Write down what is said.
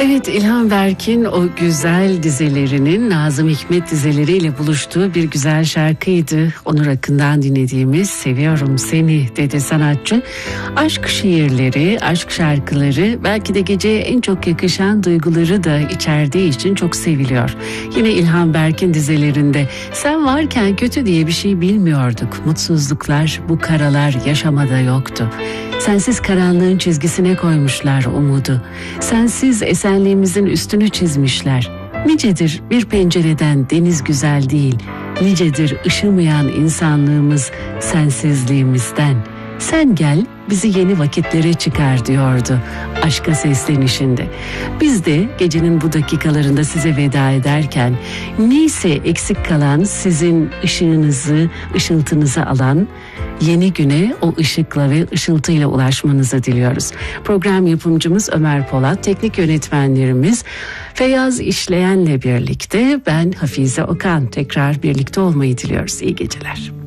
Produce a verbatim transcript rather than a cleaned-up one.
Evet, İlhan Berk'in o güzel dizelerinin Nazım Hikmet dizeleriyle buluştuğu bir güzel şarkıydı. Onur Akın'dan dinlediğimiz Seviyorum Seni dedi sanatçı. Aşk şiirleri, aşk şarkıları belki de geceye en çok yakışan duyguları da içerdiği için çok seviliyor. Yine İlhan Berk'in dizelerinde sen varken kötü diye bir şey bilmiyorduk. Mutsuzluklar, bu karalar yaşamada yoktu. Sensiz karanlığın çizgisine koymuşlar umudu. Sensiz esenliğimizin üstünü çizmişler. Nicedir bir pencereden deniz güzel değil. Nicedir ışımayan insanlığımız sensizliğimizden. Sen gel bizi yeni vakitlere çıkar diyordu aşka seslenişinde. Biz de gecenin bu dakikalarında size veda ederken neyse eksik kalan sizin ışığınızı, ışıltınızı alan yeni güne o ışıkla ve ışıltıyla ulaşmanızı diliyoruz. Program yapımcımız Ömer Polat, teknik yönetmenlerimiz Feyyaz İşleyen'le birlikte ben Hafize Okan. Tekrar birlikte olmayı diliyoruz. İyi geceler.